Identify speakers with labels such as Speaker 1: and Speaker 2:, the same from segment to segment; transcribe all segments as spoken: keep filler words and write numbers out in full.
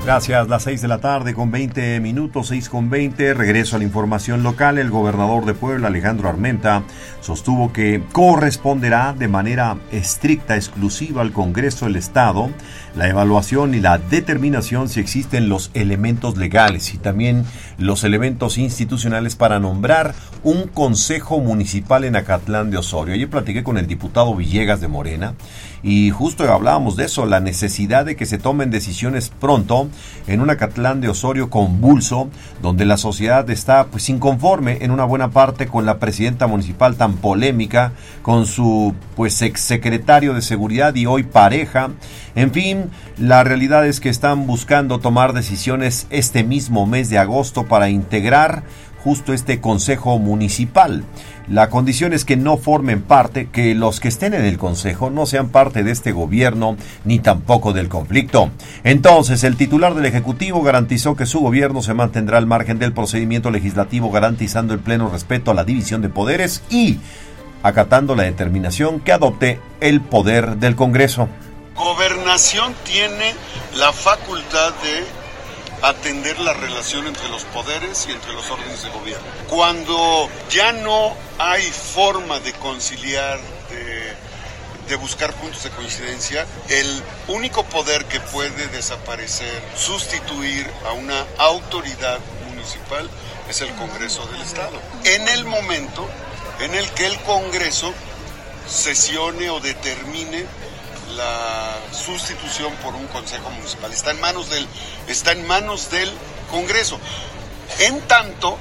Speaker 1: Gracias, las seis de la tarde con veinte minutos, seis con veinte, regreso a la información local. El gobernador de Puebla, Alejandro Armenta, sostuvo que corresponderá de manera estricta, exclusiva al Congreso del Estado, la evaluación y la determinación si existen los elementos legales y también los elementos institucionales para nombrar un consejo municipal en Acatlán de Osorio. Ayer platiqué con el diputado Villegas de Morena y justo hablábamos de eso, la necesidad de que se tomen decisiones pronto en un Acatlán de Osorio convulso, donde la sociedad está pues inconforme en una buena parte con la presidenta municipal tan polémica, con su pues exsecretario de seguridad y hoy pareja. En fin, la realidad es que están buscando tomar decisiones este mismo mes de agosto para integrar justo este consejo municipal. La condición es que no formen parte, que los que estén en el consejo no sean parte de este gobierno ni tampoco del conflicto. Entonces, el titular del Ejecutivo garantizó que su gobierno se mantendrá al margen del procedimiento legislativo, garantizando el pleno respeto a la división de poderes y acatando la determinación que adopte el poder del Congreso.
Speaker 2: Gobernación tiene la facultad de atender la relación entre los poderes y entre los órdenes de gobierno. Cuando ya no hay forma de conciliar, de, de buscar puntos de coincidencia, el único poder que puede desaparecer, sustituir a una autoridad municipal es el Congreso del Estado. En el momento en el que el Congreso sesione o determine la sustitución por un consejo municipal. Está en manos del, está en manos del Congreso. En tanto,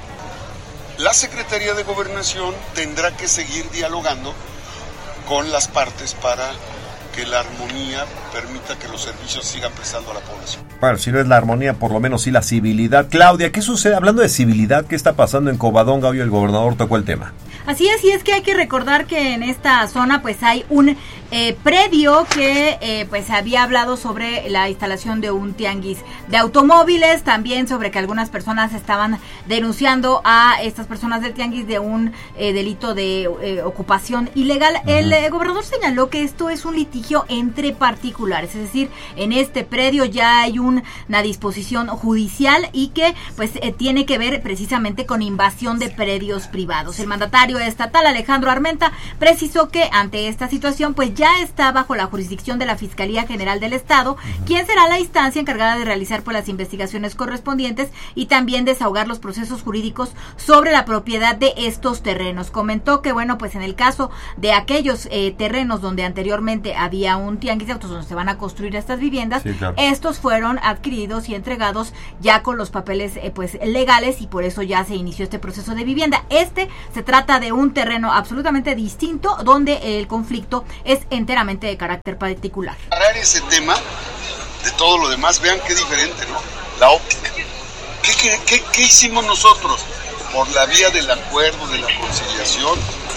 Speaker 2: la Secretaría de Gobernación tendrá que seguir dialogando con las partes para que la armonía permita que los servicios sigan prestando a la población.
Speaker 1: Bueno, si no es la armonía, por lo menos sí la civilidad. Claudia, ¿qué sucede? Hablando de civilidad, ¿qué está pasando en Covadonga? Hoy el gobernador tocó el tema.
Speaker 3: Así es, y es que hay que recordar que en esta zona pues hay un eh, predio que eh, pues había hablado sobre la instalación de un tianguis de automóviles, también sobre que algunas personas estaban denunciando a estas personas del tianguis de un eh, delito de eh, ocupación ilegal. Uh-huh. El eh, gobernador señaló que esto es un litigio entre particulares, es decir, en este predio ya hay un, una disposición judicial y que pues eh, tiene que ver precisamente con invasión de predios privados. El mandatario estatal Alejandro Armenta precisó que ante esta situación pues ya está bajo la jurisdicción de la Fiscalía General del Estado, quien será la instancia encargada de realizar pues las investigaciones correspondientes y también desahogar los procesos jurídicos sobre la propiedad de estos terrenos. Comentó que bueno, pues en el caso de aquellos eh, terrenos donde anteriormente había un tianguis de autos donde se van a construir estas viviendas, sí, claro, estos fueron adquiridos y entregados ya con los papeles eh, pues legales y por eso ya se inició este proceso de vivienda. Este se trata de un terreno absolutamente distinto donde el conflicto es enteramente de carácter particular.
Speaker 2: Agarrar ese tema de todo lo demás, vean qué diferente, ¿no? La óptica. ¿Qué, qué, qué, qué hicimos nosotros? Por la vía del acuerdo, de la conciliación,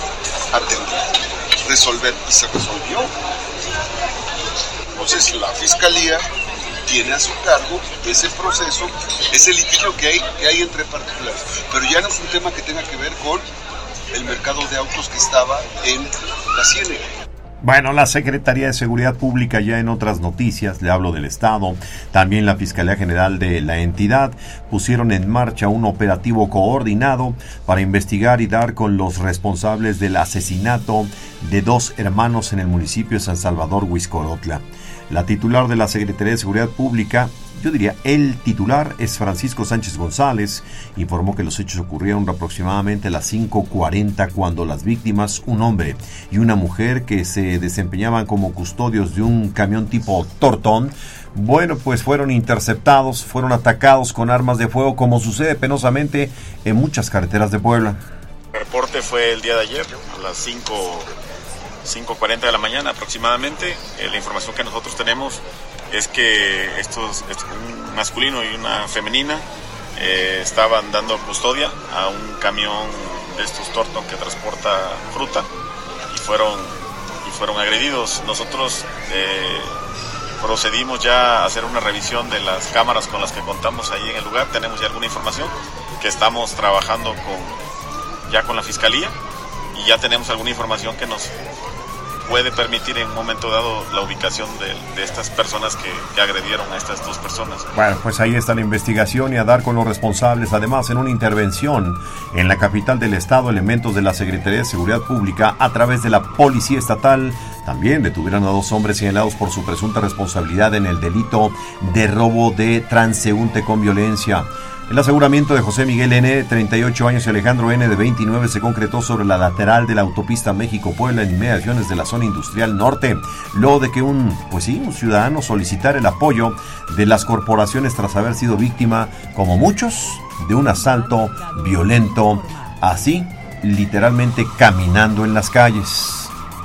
Speaker 2: atender, resolver, y se resolvió. Entonces la Fiscalía tiene a su cargo ese proceso, ese litigio que hay, que hay entre particulares, pero ya no es un tema que tenga que ver con el mercado de autos que estaba en la Ciénega.
Speaker 1: Bueno, la Secretaría de Seguridad Pública, ya en otras noticias, le hablo del Estado, también la Fiscalía General de la entidad, pusieron en marcha un operativo coordinado para investigar y dar con los responsables del asesinato de dos hermanos en el municipio de San Salvador, Huixcorotla. La titular de la Secretaría de Seguridad Pública, yo diría el titular, es Francisco Sánchez González, informó que los hechos ocurrieron aproximadamente a las cinco cuarenta cuando las víctimas, un hombre y una mujer que se desempeñaban como custodios de un camión tipo Tortón, bueno, pues fueron interceptados, fueron atacados con armas de fuego, como sucede penosamente en muchas carreteras de Puebla.
Speaker 4: El reporte fue el día de ayer, a las cinco cuarenta de la mañana aproximadamente. Eh, la información que nosotros tenemos es que estos, un masculino y una femenina eh, estaban dando custodia a un camión de estos Torton que transporta fruta y fueron, y fueron agredidos. Nosotros eh, procedimos ya a hacer una revisión de las cámaras con las que contamos ahí en el lugar. Tenemos ya alguna información que estamos trabajando con, ya con la Fiscalía y ya tenemos alguna información que nos puede permitir en un momento dado la ubicación de, de estas personas que, que agredieron a estas dos personas.
Speaker 1: Bueno, pues ahí está la investigación y a dar con los responsables. Además, en una intervención en la capital del estado, elementos de la Secretaría de Seguridad Pública a través de la Policía Estatal también detuvieron a dos hombres señalados por su presunta responsabilidad en el delito de robo de transeúnte con violencia. El aseguramiento de José Miguel N., de treinta y ocho años, y Alejandro N., de veintinueve, se concretó sobre la lateral de la autopista México-Puebla en inmediaciones de la zona industrial norte, luego de que un, pues sí, un ciudadano solicitara el apoyo de las corporaciones tras haber sido víctima, como muchos, de un asalto violento, así, literalmente caminando en las calles.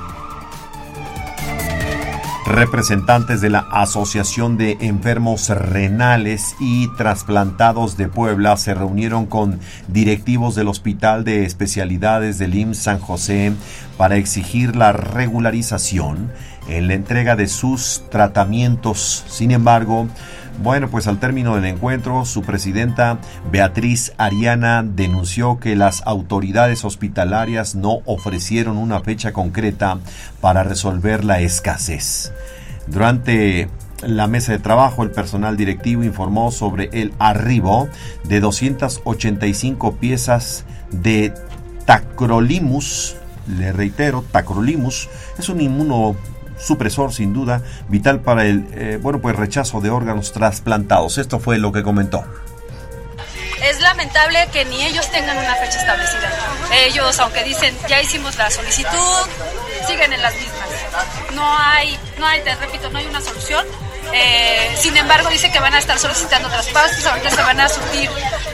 Speaker 1: Representantes de la Asociación de Enfermos Renales y Trasplantados de Puebla se reunieron con directivos del Hospital de Especialidades del I M S S San José para exigir la regularización en la entrega de sus tratamientos. Sin embargo, bueno, pues al término del encuentro, su presidenta Beatriz Ariana denunció que las autoridades hospitalarias no ofrecieron una fecha concreta para resolver la escasez. Durante la mesa de trabajo, el personal directivo informó sobre el arribo de doscientas ochenta y cinco piezas de tacrolimus. Le reitero, tacrolimus es un inmuno supresor sin duda vital para el eh, bueno pues rechazo de órganos trasplantados. Esto fue lo que comentó.
Speaker 5: Es lamentable que ni ellos tengan una fecha establecida. Ellos, aunque dicen ya hicimos la solicitud, siguen en las mismas. No hay, no hay, te repito, no hay una solución. Eh, sin embargo, dice que van a estar solicitando traspasos. Ahorita se van a surtir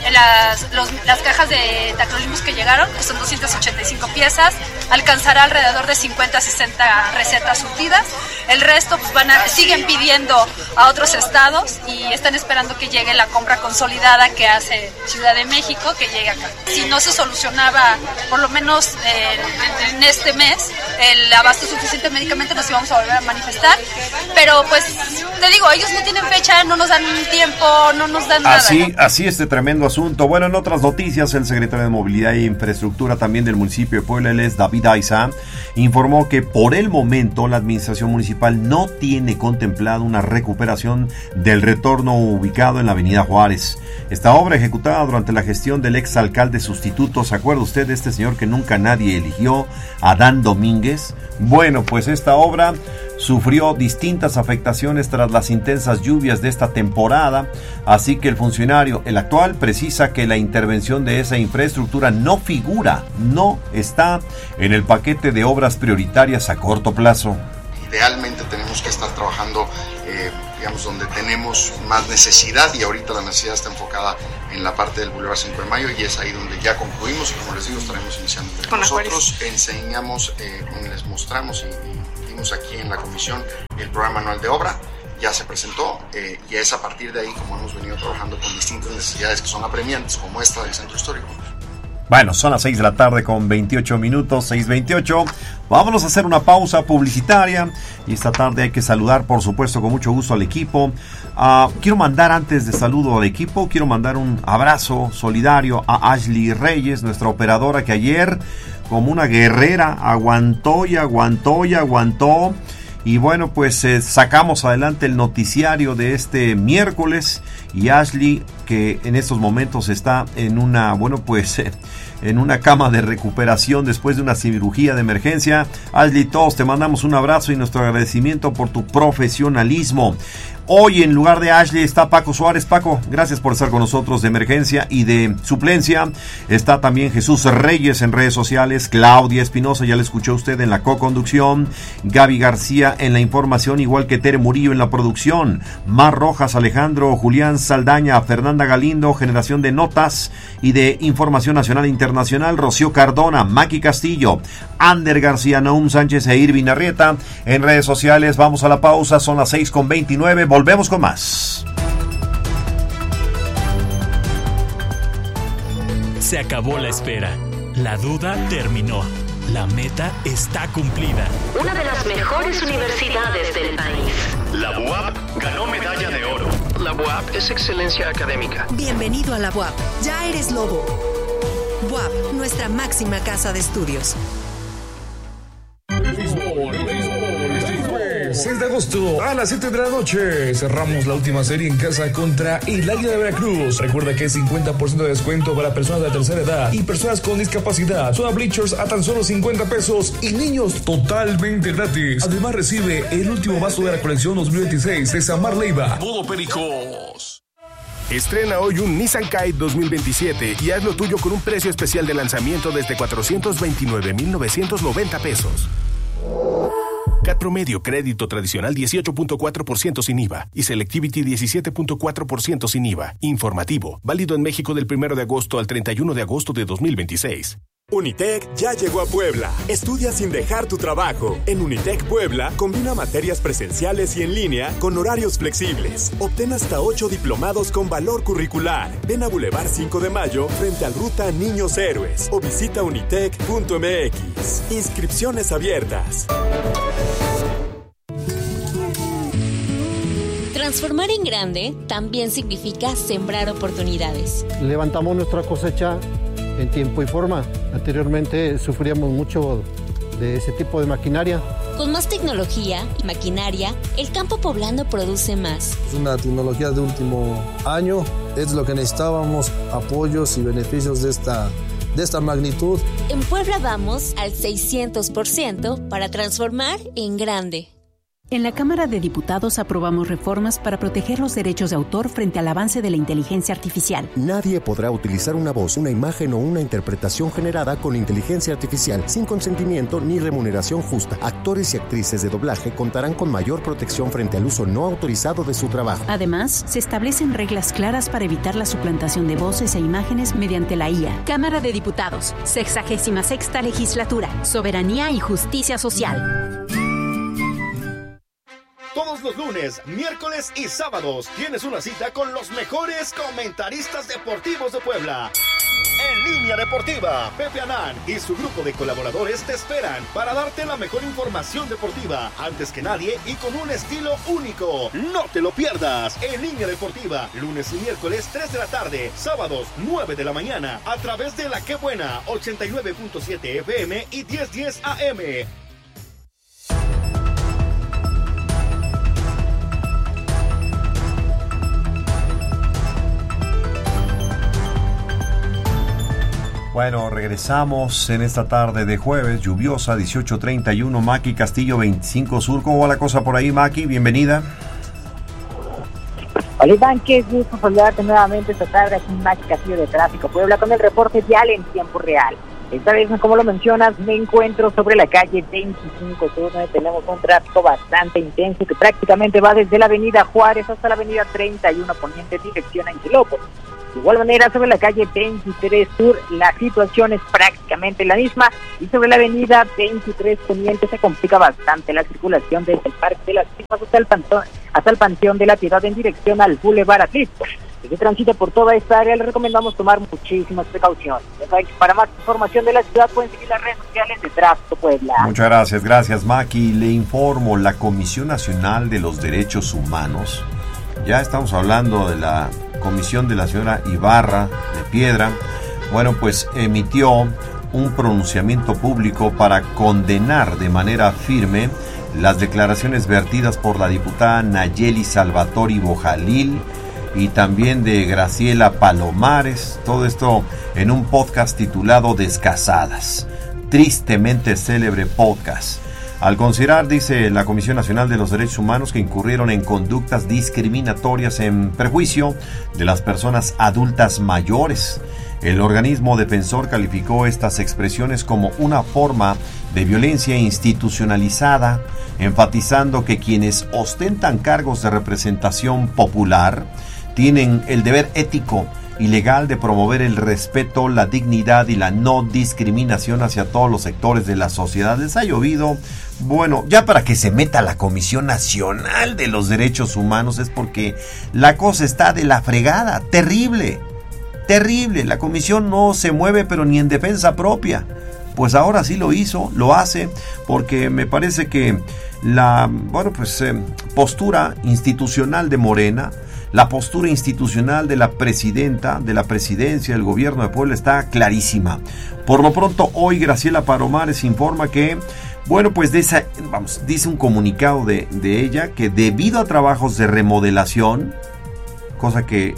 Speaker 5: las, los, las cajas de tacrolimus que llegaron, que son doscientas ochenta y cinco piezas. Alcanzará alrededor de cincuenta a sesenta recetas surtidas. El resto pues van a, siguen pidiendo a otros estados y están esperando que llegue la compra consolidada que hace Ciudad de México, que llegue acá. Si no se solucionaba, por lo menos eh, en este mes, el abasto suficiente de medicamentos, nos íbamos a volver a manifestar. Pero pues te digo, ellos no tienen fecha, no nos dan tiempo, no nos dan
Speaker 1: así,
Speaker 5: nada. ¿no?
Speaker 1: Así este tremendo asunto. Bueno, en otras noticias, el secretario de Movilidad e Infraestructura también del municipio de Puebla, él es David Aiza, informó que por el momento la administración municipal no tiene contemplado una recuperación del retorno ubicado en la avenida Juárez. Esta obra ejecutada durante la gestión del exalcalde sustituto, ¿se acuerda usted de este señor que nunca nadie eligió, Adán Domínguez? Bueno, pues esta obra sufrió distintas afectaciones tras las intensas lluvias de esta temporada, así que el funcionario, el actual, precisa que la intervención de esa infraestructura no figura, no está en el paquete de obras prioritarias a corto plazo.
Speaker 6: Idealmente tenemos que estar trabajando, eh, digamos, donde tenemos más necesidad, y ahorita la necesidad está enfocada en la parte del Boulevard cinco de Mayo, y es ahí donde ya concluimos, como les digo, estaremos iniciando. Nosotros enseñamos, eh, les mostramos y, y aquí en la comisión el programa anual de obra, ya se presentó, eh, y es a partir de ahí como hemos venido trabajando con distintas necesidades que son apremiantes, como esta del centro histórico.
Speaker 1: Bueno, son las seis de la tarde con veintiocho minutos, seis veintiocho. Vámonos a hacer una pausa publicitaria y esta tarde hay que saludar, por supuesto, con mucho gusto al equipo. Uh, quiero mandar, antes de saludo al equipo, quiero mandar un abrazo solidario a Ashley Reyes, nuestra operadora, que ayer, como una guerrera, aguantó y aguantó y aguantó. Y bueno, pues eh, sacamos adelante el noticiario de este miércoles, y Ashley, que en estos momentos está en una, bueno, pues eh, en una cama de recuperación después de una cirugía de emergencia. Ashley, todos te mandamos un abrazo y nuestro agradecimiento por tu profesionalismo. Hoy en lugar de Ashley está Paco Suárez. Paco, gracias por estar con nosotros de emergencia y de suplencia. Está también Jesús Reyes en redes sociales, Claudia Espinosa, ya le escuchó usted en la co-conducción, Gaby García en la información, igual que Tere Murillo en la producción, Mar Rojas, Alejandro, Julián Saldaña, Fernanda Galindo, generación de notas y de información nacional e internacional, Rocío Cardona, Maki Castillo, Ander García, Naum Sánchez e Irvin Arrieta en redes sociales. Vamos a la pausa, son las seis con veintinueve. Volvemos con más.
Speaker 7: Se acabó la espera. La duda terminó. La meta está cumplida.
Speaker 8: Una de las mejores universidades del país.
Speaker 9: La U A P ganó medalla de oro.
Speaker 10: La U A P es excelencia académica.
Speaker 11: Bienvenido a la U A P. Ya eres lobo. U A P, nuestra máxima casa de estudios.
Speaker 12: Béisbol, béisbol. seis de agosto a las siete de la noche. Cerramos la última serie en casa contra el Águila de Veracruz. Recuerda que es cincuenta por ciento de descuento para personas de la tercera edad y personas con discapacidad. Zona bleachers a tan solo cincuenta pesos y niños totalmente gratis. Además recibe el último vaso de la colección dos mil veintiséis de Samar Leiva.
Speaker 13: Modo Pericos.
Speaker 14: Estrena hoy un Nissan Kite dos mil veintisiete y haz lo tuyo con un precio especial de lanzamiento desde cuatrocientos veintinueve mil novecientos noventa pesos. C A T promedio, crédito tradicional dieciocho punto cuatro por ciento sin I V A y Selectivity diecisiete punto cuatro por ciento sin I V A. Informativo, válido en México del primero de agosto al treinta y uno de agosto de dos mil veintiséis.
Speaker 15: Unitec ya llegó a Puebla. Estudia sin dejar tu trabajo. En Unitec Puebla combina materias presenciales y en línea con horarios flexibles. Obtén hasta ocho diplomados con valor curricular. Ven a Boulevard cinco de Mayo frente al Ruta Niños Héroes o visita unitec punto m x. Inscripciones abiertas.
Speaker 16: Transformar en grande también significa sembrar oportunidades.
Speaker 17: Levantamos nuestra cosecha en tiempo y forma. Anteriormente sufríamos mucho de ese tipo de maquinaria.
Speaker 16: Con más tecnología y maquinaria, el campo poblano produce más.
Speaker 18: Es una tecnología de último año, es lo que necesitábamos, apoyos y beneficios de esta, de esta magnitud.
Speaker 16: En Puebla vamos al seiscientos por ciento para transformar en grande.
Speaker 19: En la Cámara de Diputados aprobamos reformas para proteger los derechos de autor frente al avance de la inteligencia artificial.
Speaker 20: Nadie podrá utilizar una voz, una imagen o una interpretación generada con inteligencia artificial sin consentimiento ni remuneración justa. Actores y actrices de doblaje contarán con mayor protección frente al uso no autorizado de su trabajo.
Speaker 19: Además, se establecen reglas claras para evitar la suplantación de voces e imágenes mediante la I A. Cámara de Diputados, sexagésima sexta legislatura, soberanía y justicia social.
Speaker 21: Todos los lunes, miércoles y sábados tienes una cita con los mejores comentaristas deportivos de Puebla. En Línea Deportiva, Pepe Anán y su grupo de colaboradores te esperan para darte la mejor información deportiva antes que nadie y con un estilo único. No te lo pierdas. En Línea Deportiva, lunes y miércoles tres de la tarde, sábados nueve de la mañana a través de La Qué Buena ochenta y nueve punto siete F M y diez diez A M.
Speaker 1: Bueno, regresamos en esta tarde de jueves, lluviosa, dieciocho treinta y uno, Maki Castillo veinticinco Sur. ¿Cómo va la cosa por ahí, Maki? Bienvenida.
Speaker 22: Hola, Iván, qué gusto saludarte nuevamente esta tarde aquí en Maki Castillo de Tráfico Puebla con el reporte vial en tiempo real. Esta vez, como lo mencionas, me encuentro sobre la calle veinticinco Sur, donde tenemos un tráfico bastante intenso que prácticamente va desde la avenida Juárez hasta la avenida treinta y uno Poniente, dirección a Angelópolis. De igual manera, sobre la calle veintitrés Sur, la situación es prácticamente la misma, y sobre la avenida veintitrés Poniente se complica bastante la circulación desde el Parque de las Chispas hasta el, Pantón, hasta el Panteón de la Piedad en dirección al Boulevard Atlisco. Si se transita por toda esta área, les recomendamos tomar muchísimas precauciones. Para más información de la ciudad pueden seguir las redes sociales de Tráfico Puebla.
Speaker 1: Muchas gracias, gracias Maki. Le informo, la Comisión Nacional de los Derechos Humanos, ya estamos hablando de la comisión de la señora Ibarra de Piedra, bueno, pues emitió un pronunciamiento público para condenar de manera firme las declaraciones vertidas por la diputada Nayeli Salvatori Bojalil y también de Graciela Palomares, todo esto en un podcast titulado Descasadas, tristemente célebre podcast. Al considerar, dice la Comisión Nacional de los Derechos Humanos, que incurrieron en conductas discriminatorias en perjuicio de las personas adultas mayores, el organismo defensor calificó estas expresiones como una forma de violencia institucionalizada, enfatizando que quienes ostentan cargos de representación popular tienen el deber ético y legal de promover el respeto, la dignidad y la no discriminación hacia todos los sectores de la sociedad. Les ha llovido, bueno, ya para que se meta la Comisión Nacional de los Derechos Humanos es porque la cosa está de la fregada, terrible, terrible. La comisión no se mueve pero ni en defensa propia. Pues ahora sí lo hizo, lo hace, porque me parece que la, bueno, pues eh, postura institucional de Morena, la postura institucional de la presidenta, de la presidencia del gobierno de Puebla está clarísima. Por lo pronto, hoy Graciela Palomares informa que, bueno, pues de esa, vamos, dice un comunicado de, de ella que debido a trabajos de remodelación, cosa que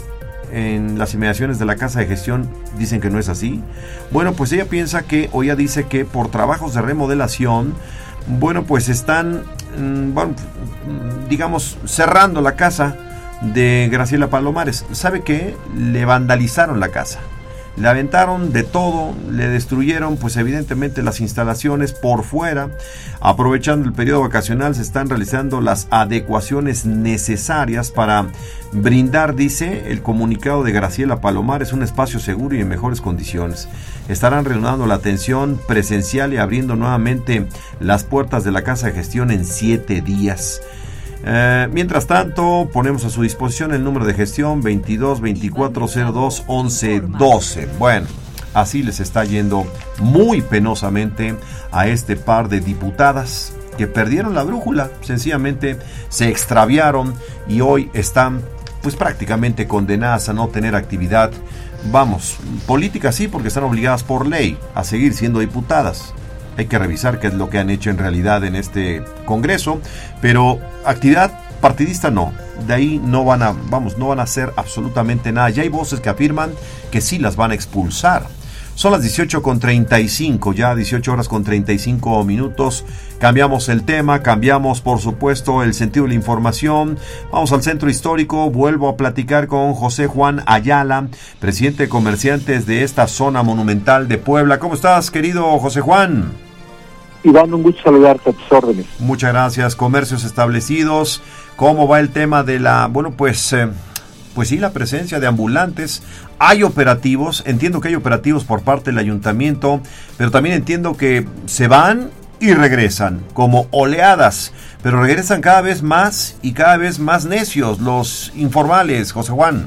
Speaker 1: en las inmediaciones de la casa de gestión dicen que no es así, bueno, pues ella piensa que, o ella dice que por trabajos de remodelación, bueno, pues están, bueno, digamos, cerrando la casa de Graciela Palomares. ¿Sabe qué? Le vandalizaron la casa. Le aventaron de todo, le destruyeron pues evidentemente las instalaciones por fuera. Aprovechando el periodo vacacional se están realizando las adecuaciones necesarias para brindar, dice el comunicado de Graciela Palomares, un espacio seguro y en mejores condiciones. Estarán reanudando la atención presencial y abriendo nuevamente las puertas de la casa de gestión en siete días. Eh, mientras tanto, ponemos a su disposición el número de gestión veintidós veinticuatro cero dos once doce. Bueno, así les está yendo muy penosamente a este par de diputadas que perdieron la brújula, sencillamente se extraviaron y hoy están pues prácticamente condenadas a no tener actividad, vamos, política sí, porque están obligadas por ley a seguir siendo diputadas. Hay que revisar qué es lo que han hecho en realidad en este Congreso, pero actividad partidista no. De ahí no van a, vamos, no van a hacer absolutamente nada. Ya hay voces que afirman que sí las van a expulsar. Son las dieciocho con treinta y cinco, ya dieciocho horas con treinta y cinco minutos. Cambiamos el tema, cambiamos por supuesto el sentido de la información. Vamos al centro histórico, vuelvo a platicar con José Juan Ayala, presidente de comerciantes de esta zona monumental de Puebla. ¿Cómo estás, querido José Juan?
Speaker 2: Iván, un gusto saludarte, a tus órdenes.
Speaker 1: Muchas gracias. Comercios establecidos, ¿cómo va el tema de la, bueno, pues... Eh, Pues sí, la presencia de ambulantes, hay operativos, entiendo que hay operativos por parte del ayuntamiento, pero también entiendo que se van y regresan como oleadas, pero regresan cada vez más y cada vez más necios los informales, José Juan.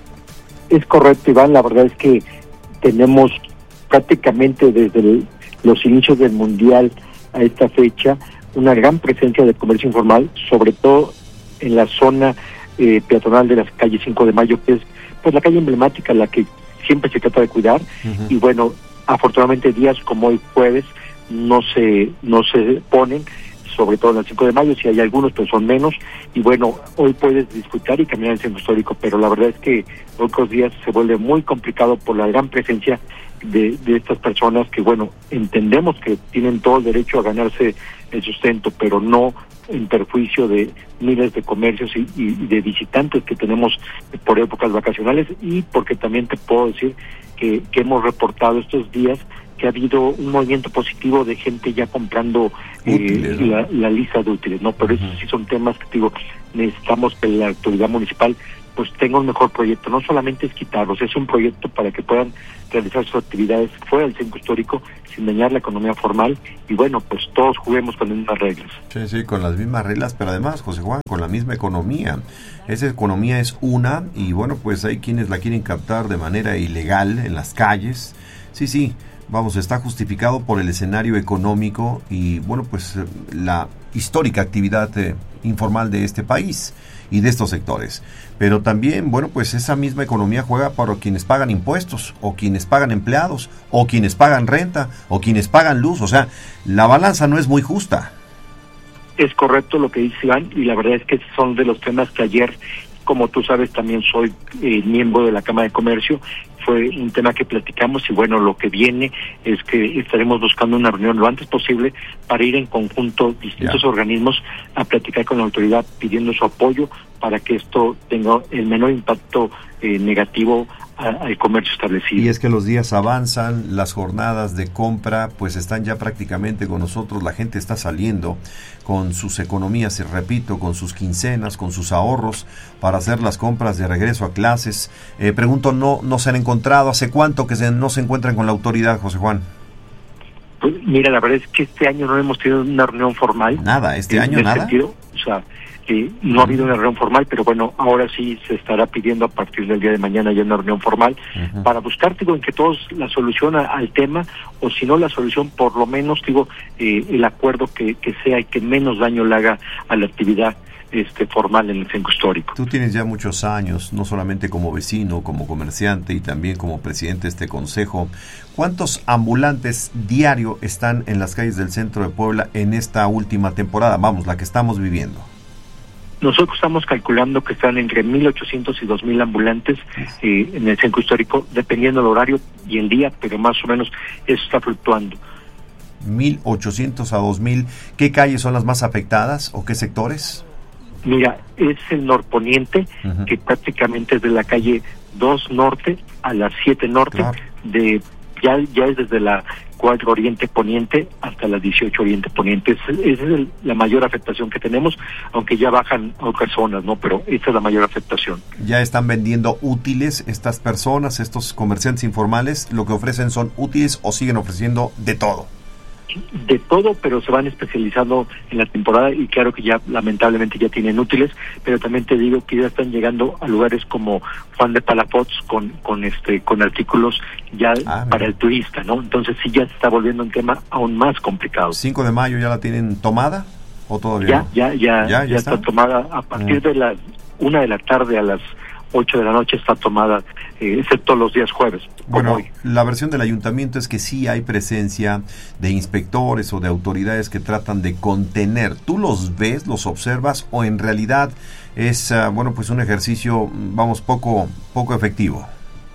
Speaker 2: Es correcto, Iván, la verdad es que tenemos prácticamente desde el, los inicios del Mundial a esta fecha una gran presencia de comercio informal, sobre todo en la zona Eh, peatonal de las calles cinco de mayo, que es pues la calle emblemática, la que siempre se trata de cuidar. Uh-huh. Y bueno, afortunadamente días como hoy jueves no se no se ponen, sobre todo en el cinco de mayo, si hay algunos pues son menos, y bueno, hoy puedes disfrutar y caminar en el centro histórico, pero la verdad es que otros días se vuelve muy complicado por la gran presencia de, de estas personas que bueno, entendemos que tienen todo el derecho a ganarse el sustento, pero no en perjuicio de miles de comercios y, y de visitantes que tenemos por épocas vacacionales, y porque también te puedo decir que, que hemos reportado estos días que ha habido un movimiento positivo de gente ya comprando útiles, eh, ¿no? la, la lista de útiles, ¿no? Pero uh-huh. esos sí son temas que digo, necesitamos que la autoridad municipal pues tenga un mejor proyecto, no solamente es quitarlos, es un proyecto para que puedan realizar sus actividades fuera del centro histórico sin dañar la economía formal, y bueno, pues todos juguemos con las mismas reglas.
Speaker 1: Sí, sí, con las mismas reglas, pero además, José Juan, con la misma economía. Esa economía es una, y bueno, pues hay quienes la quieren captar de manera ilegal en las calles. Sí, sí, vamos, está justificado por el escenario económico y bueno, pues la histórica actividad eh, informal de este país y de estos sectores. Pero también, bueno, pues esa misma economía juega para quienes pagan impuestos, o quienes pagan empleados, o quienes pagan renta, o quienes pagan luz. O sea, la balanza no es muy justa.
Speaker 2: Es correcto lo que dice Iván, y la verdad es que son de los temas que ayer, como tú sabes, también soy eh, miembro de la Cámara de Comercio, fue un tema que platicamos, y bueno, lo que viene es que estaremos buscando una reunión lo antes posible para ir en conjunto distintos yeah. organismos a platicar con la autoridad pidiendo su apoyo para que esto tenga el menor impacto eh, negativo a, al comercio establecido.
Speaker 1: Y es que los días avanzan, las jornadas de compra pues están ya prácticamente con nosotros, la gente está saliendo con sus economías, y repito, con sus quincenas, con sus ahorros para hacer las compras de regreso a clases. Eh, pregunto, ¿no, no se han encontrado? ¿Hace cuánto que se, no se encuentran con la autoridad, José Juan?
Speaker 2: Pues mira, la verdad es que este año no hemos tenido una reunión formal.
Speaker 1: Nada, este año nada.
Speaker 2: Sentido, o sea, eh, no ha habido una reunión formal, pero bueno, ahora sí se estará pidiendo a partir del día de mañana ya una reunión formal uh-huh. para buscar, digo, en que todos la solución a, al tema, o si no la solución, por lo menos, digo, eh, el acuerdo que, que sea y que menos daño le haga a la actividad este formal en el centro histórico.
Speaker 1: Tú tienes ya muchos años, no solamente como vecino, como comerciante y también como presidente de este consejo. ¿Cuántos ambulantes diario están en las calles del centro de Puebla en esta última temporada? Vamos, la que estamos viviendo.
Speaker 2: Nosotros estamos calculando que están entre mil ochocientos y dos mil ambulantes eh, en el centro histórico, dependiendo del horario y el día, pero más o menos eso está fluctuando.
Speaker 1: mil ochocientos a dos mil. ¿Qué calles son las más afectadas o qué sectores?
Speaker 2: Mira, es el norponiente, uh-huh. que prácticamente es de la calle dos norte a la siete norte, claro. de ya ya es desde la cuatro oriente poniente hasta la dieciocho oriente poniente. Esa es el, la mayor afectación que tenemos, aunque ya bajan otras zonas, ¿no? Pero esa es la mayor afectación.
Speaker 1: ¿Ya están vendiendo útiles estas personas, estos comerciantes informales? ¿Lo que ofrecen son útiles o siguen ofreciendo de todo?
Speaker 2: De todo, pero se van especializando en la temporada y claro que ya lamentablemente ya tienen útiles, pero también te digo que ya están llegando a lugares como Juan de Palafox con con este con artículos ya ah, para el turista, ¿no? Entonces sí ya se está volviendo un tema aún más complicado.
Speaker 1: ¿cinco de mayo ya la tienen tomada o todavía
Speaker 2: ya,
Speaker 1: no?
Speaker 2: Ya, ya, ya, ya, ya está? está tomada a partir mm. de las una de la tarde a las ocho de la noche está tomada, eh, excepto los días jueves.
Speaker 1: Bueno, hoy. La versión del ayuntamiento es que sí hay presencia de inspectores o de autoridades que tratan de contener. ¿Tú los ves, los observas o en realidad es, uh, bueno, pues un ejercicio, vamos, poco, poco efectivo?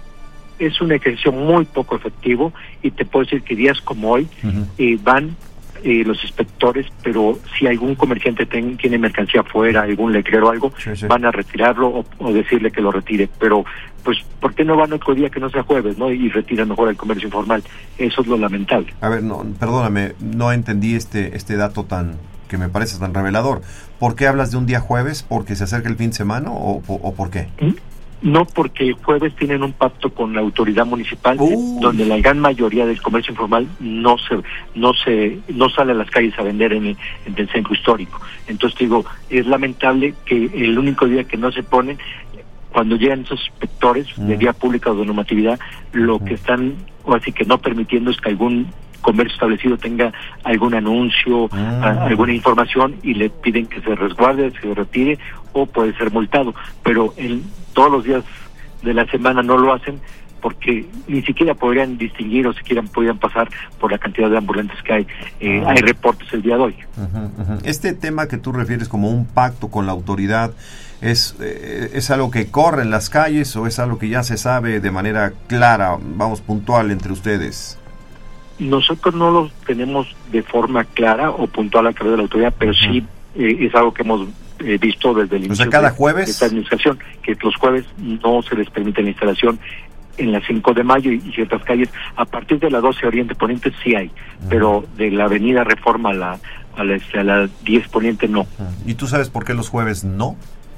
Speaker 2: Es un ejercicio muy poco efectivo y te puedo decir que días como hoy uh-huh. eh, van Eh, los inspectores, pero si algún comerciante ten, tiene mercancía afuera, algún letrero o algo, sí, sí. van a retirarlo o, o decirle que lo retire, pero pues ¿por qué no van otro día que no sea jueves, no? Y retiran mejor el comercio informal? Eso es lo lamentable.
Speaker 1: A ver, no, perdóname, no entendí este este dato tan que me parece tan revelador. ¿Por qué hablas de un día jueves? ¿Porque se acerca el fin de semana o, o, o por qué?
Speaker 2: ¿Mm? No, porque el jueves tienen un pacto con la autoridad municipal, uh. donde la gran mayoría del comercio informal no se no se no sale a las calles a vender en el, en el centro histórico. Entonces digo, es lamentable que el único día que no se ponen, cuando llegan esos inspectores uh. de vía pública o de normatividad, lo uh. que están, o así que no permitiendo es que algún comercio establecido tenga algún anuncio, uh. a, alguna información y le piden que se resguarde, se retire o puede ser multado, pero el todos los días de la semana no lo hacen porque ni siquiera podrían distinguir o siquiera podrían pasar por la cantidad de ambulantes que hay. Eh, uh-huh. Hay reportes el día de hoy.
Speaker 1: Uh-huh, uh-huh. Este tema que tú refieres como un pacto con la autoridad, ¿es, eh, ¿es algo que corre en las calles o es algo que ya se sabe de manera clara, vamos, puntual entre ustedes?
Speaker 2: Nosotros no lo tenemos de forma clara o puntual a través de la autoridad, pero uh-huh. sí eh, es algo que hemos eh, visto desde el inicio, o sea,
Speaker 1: cada
Speaker 2: de,
Speaker 1: jueves
Speaker 2: de esta administración, que los jueves no se les permite la instalación en las cinco de mayo y, y ciertas calles. A partir de la doce Oriente Poniente sí hay, uh-huh. pero de la avenida Reforma a la, a la, a la diez Poniente no.
Speaker 1: Uh-huh. ¿Y tú sabes por qué los jueves no?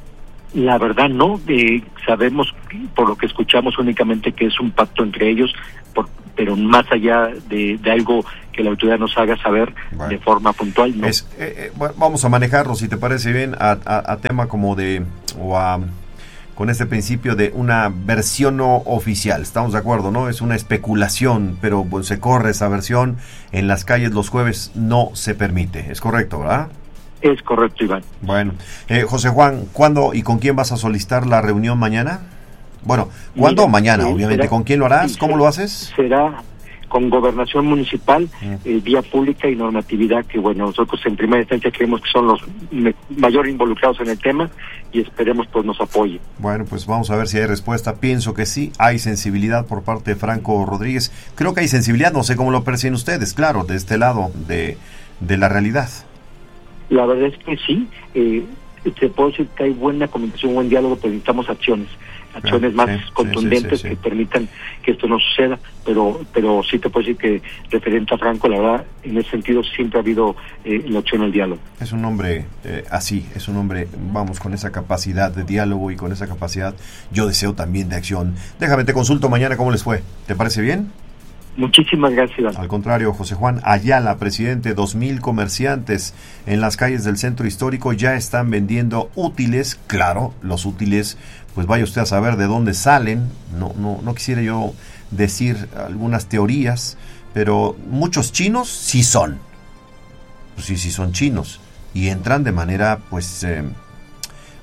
Speaker 2: La verdad no, eh, sabemos por lo que escuchamos únicamente que es un pacto entre ellos, por, pero más allá de, de algo que la autoridad nos haga saber bueno, de forma puntual, ¿no?
Speaker 1: Es, eh, eh, bueno, vamos a manejarlo, si te parece bien, a, a, a tema como de, o a, con este principio de una versión no oficial, estamos de acuerdo, ¿no? Es una especulación, pero pues, se corre esa versión, en las calles los jueves no se permite, es correcto, ¿verdad?
Speaker 2: Es correcto, Iván.
Speaker 1: Bueno, eh, José Juan, ¿cuándo y con quién vas a solicitar la reunión mañana? Bueno, ¿cuándo? Mira, mañana, sí, obviamente. Será, ¿con quién lo harás? Sí, ¿Cómo será, lo haces?
Speaker 2: Será con Gobernación Municipal, mm. eh, vía pública y normatividad, que bueno, nosotros en primera instancia creemos que son los me, mayor involucrados en el tema y esperemos pues nos apoye.
Speaker 1: Bueno, pues vamos a ver si hay respuesta. Pienso que sí, hay sensibilidad por parte de Franco Rodríguez. Creo que hay sensibilidad, no sé cómo lo perciben ustedes, claro, de este lado de, de la realidad.
Speaker 2: La verdad es que sí, eh, te puedo decir que hay buena comunicación, buen diálogo, pero necesitamos acciones, acciones más sí, contundentes sí, sí, sí, sí. que permitan que esto no suceda, pero pero sí te puedo decir que referente a Franco, la verdad, en ese sentido siempre ha habido eh, la opción al diálogo.
Speaker 1: Es un hombre eh, así, es un hombre, vamos, con esa capacidad de diálogo y con esa capacidad, yo deseo también de acción. Déjame, te consulto mañana cómo les fue, ¿te parece bien?
Speaker 2: Muchísimas gracias.
Speaker 1: Al contrario, José Juan Ayala, presidente, dos mil comerciantes en las calles del centro histórico ya están vendiendo útiles. Claro, los útiles, pues vaya usted a saber de dónde salen. No, no, no quisiera yo decir algunas teorías, pero muchos chinos sí son. Pues sí, sí son chinos y entran de manera, pues, eh,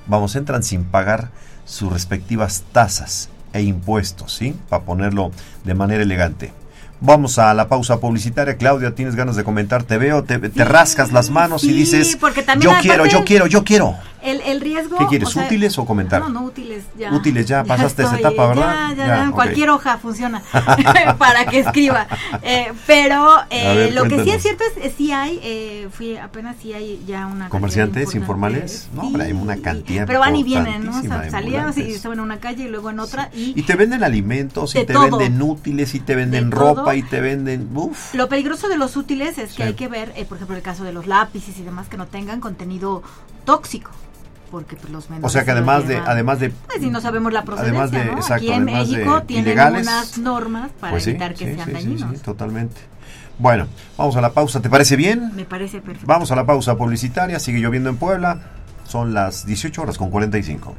Speaker 1: vamos, entran sin pagar sus respectivas tasas e impuestos, ¿sí? Para ponerlo de manera elegante. Vamos a la pausa publicitaria. Claudia, ¿tienes ganas de comentar? Te veo, te, te rascas las manos
Speaker 3: sí,
Speaker 1: y dices,
Speaker 3: porque también
Speaker 1: yo quiero, yo quiero, yo quiero.
Speaker 3: El, el riesgo...
Speaker 1: ¿Qué quieres,
Speaker 3: o sea,
Speaker 1: útiles o comentar?
Speaker 3: No, no, útiles ya.
Speaker 1: Útiles ya, pasaste
Speaker 3: ya
Speaker 1: esa
Speaker 3: estoy,
Speaker 1: etapa, ¿verdad?
Speaker 3: Ya, ya,
Speaker 1: ya
Speaker 3: ya
Speaker 1: okay.
Speaker 3: Cualquier hoja funciona para que escriba. Eh, pero eh, ver, lo cuéntanos. Que sí es cierto es, sí hay, eh, fui apenas sí hay ya una...
Speaker 1: ¿Comerciantes informales? No, sí, hombre, hay una cantidad.
Speaker 3: Pero van y vienen, ¿no? O sea, salíamos y estaban en una calle y luego en otra.
Speaker 1: Sí.
Speaker 3: Y,
Speaker 1: y te venden alimentos, y te todo. venden útiles, y te venden de ropa, todo. y te venden... Uf.
Speaker 3: Lo peligroso de los útiles es que sí. hay que ver, eh, por ejemplo, el caso de los lápices y demás, que no tengan contenido tóxico. Porque pues, los menores
Speaker 1: o sea que además de además de
Speaker 3: pues si no sabemos la procedencia,
Speaker 1: además de,
Speaker 3: ¿no?
Speaker 1: exacto,
Speaker 3: Aquí en México tienen
Speaker 1: ilegales,
Speaker 3: unas normas para
Speaker 1: pues sí,
Speaker 3: evitar que
Speaker 1: sí,
Speaker 3: sean
Speaker 1: sí,
Speaker 3: dañinos.
Speaker 1: Sí, sí, totalmente. Bueno, vamos a la pausa, ¿te parece bien?
Speaker 3: Me parece perfecto.
Speaker 1: Vamos a la pausa publicitaria, sigue lloviendo en Puebla, son las dieciocho horas con cuarenta y cinco.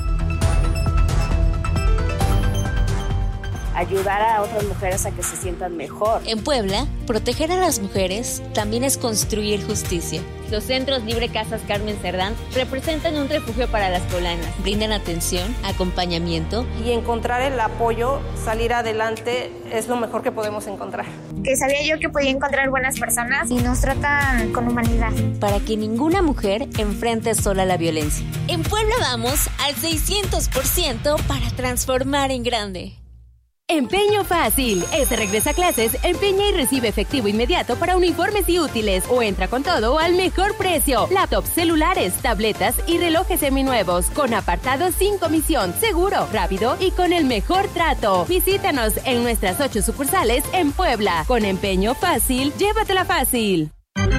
Speaker 4: Ayudar a otras mujeres a que se sientan mejor.
Speaker 16: En Puebla, proteger a las mujeres también es construir justicia. Los centros Libre Casas Carmen Cerdán representan un refugio para las poblanas. Brindan atención, acompañamiento.
Speaker 4: Y encontrar el apoyo, salir adelante, es lo mejor que podemos encontrar.
Speaker 23: Que sabía yo que podía encontrar buenas personas y nos tratan con humanidad.
Speaker 16: Para que ninguna mujer enfrente sola la violencia. En Puebla vamos al seiscientos por ciento para transformar en grande.
Speaker 24: Empeño Fácil. Este regresa a clases, empeña y recibe efectivo inmediato para uniformes y útiles o entra con todo al mejor precio. Laptops, celulares, tabletas y relojes seminuevos con apartado sin comisión, seguro, rápido y con el mejor trato. Visítanos en nuestras ocho sucursales en Puebla. Con Empeño Fácil, llévatela fácil.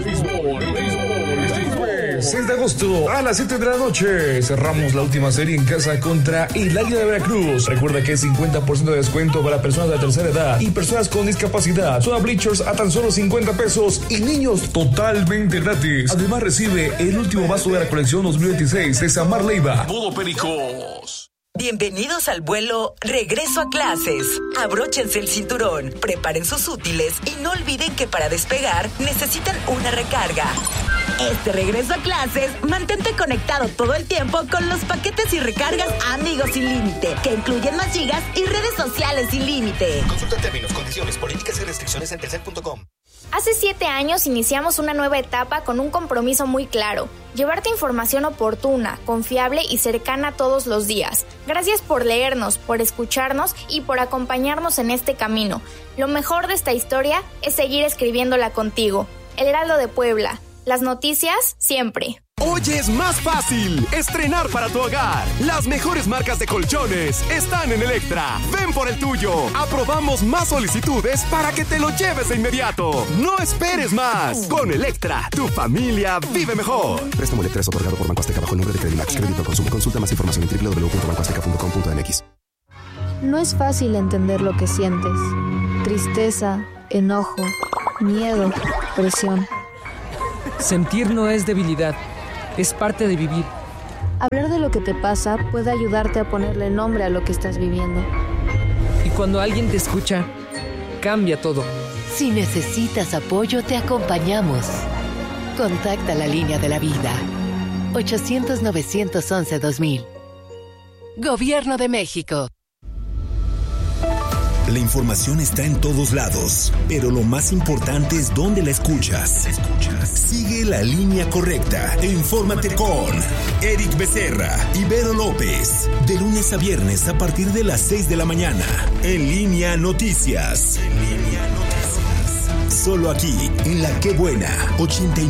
Speaker 12: seis de agosto a las siete de la noche cerramos la última serie en casa contra el Águila de Veracruz. Recuerda que es cincuenta por ciento de descuento para personas de la tercera edad y personas con discapacidad. Zona Bleachers a tan solo cincuenta pesos y niños totalmente gratis. Además recibe el último vaso de la colección dos mil veintiséis de Samar Leiva.
Speaker 13: Todo Pericos.
Speaker 25: Bienvenidos al vuelo Regreso a Clases. Abróchense el cinturón, preparen sus útiles y no olviden que para despegar necesitan una recarga. Este regreso a clases, mantente conectado todo el tiempo con los paquetes y recargas Amigos sin límite, que incluyen más gigas y redes sociales sin límite.
Speaker 26: Consulta términos, condiciones, políticas y restricciones en telcel punto com.
Speaker 23: Hace siete años iniciamos una nueva etapa con un compromiso muy claro: llevarte información oportuna, confiable y cercana todos los días. Gracias por leernos, por escucharnos y por acompañarnos en este camino. Lo mejor de esta historia es seguir escribiéndola contigo. El Heraldo de Puebla. Las noticias siempre.
Speaker 15: Hoy es más fácil estrenar para tu hogar. Las mejores marcas de colchones están en Electra. Ven por el tuyo. Aprobamos más solicitudes para que te lo lleves de inmediato. No esperes más. Con Electra, tu familia vive mejor.
Speaker 27: Préstamo Electra es otorgado por Banco Azteca bajo el nombre de Credimax. Crédito al consumo. Consulta más información en doble u doble u doble u punto banco azteca punto com punto m x.
Speaker 28: No es fácil entender lo que sientes. Tristeza, enojo, miedo, presión.
Speaker 29: Sentir no es debilidad, es parte de vivir.
Speaker 28: Hablar de lo que te pasa puede ayudarte a ponerle nombre a lo que estás viviendo.
Speaker 29: Y cuando alguien te escucha, cambia todo.
Speaker 30: Si necesitas apoyo, te acompañamos. Contacta la línea de la vida. ochocientos, novecientos once, dos mil. Gobierno de México.
Speaker 31: La información está en todos lados, pero lo más importante es dónde la escuchas. escuchas. Sigue la línea correcta e infórmate con Eric Becerra y Vero López. De lunes a viernes a partir de las seis de la mañana. En Línea Noticias. En Línea Noticias. Solo aquí, en La Qué Buena, ochenta y